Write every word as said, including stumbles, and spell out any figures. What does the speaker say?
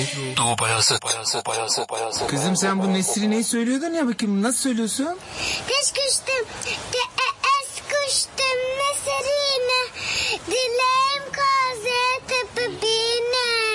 Doğu bayağı sert, bayağı sert, bayağı sert, bayağı sert. Kızım sen bu Nesrin'i söylüyordun ya, bakayım nasıl söylüyorsun? Kışkıştım,